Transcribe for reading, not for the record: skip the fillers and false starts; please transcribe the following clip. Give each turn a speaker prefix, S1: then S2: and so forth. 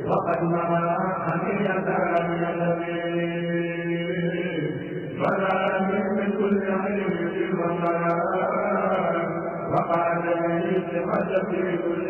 S1: وقد مضى حمية فلا من كل علم وقال لي قد في كل